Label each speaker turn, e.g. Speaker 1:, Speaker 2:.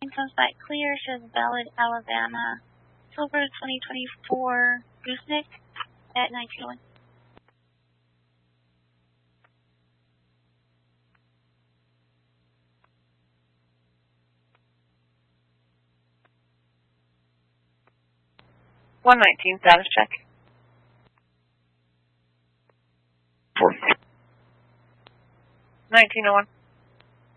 Speaker 1: comes back clear, shows valid Alabama. Silver 2024 Gooseneck at 1901.
Speaker 2: (119) status check.
Speaker 3: 4.
Speaker 2: 1901.